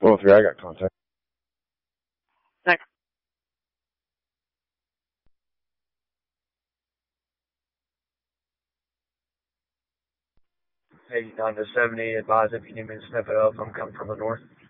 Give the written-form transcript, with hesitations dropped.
103, I got contact. Thanks. Hey, down to 70, advise if you need me to step it up. I'm coming from the north.